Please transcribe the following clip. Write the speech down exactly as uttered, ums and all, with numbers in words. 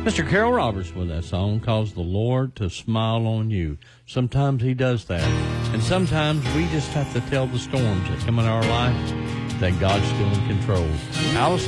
Mister Carol Roberts with that song, Cause the Lord to Smile on You. Sometimes he does that. And sometimes we just have to tell the storms that come in our life that God's still in control. Allison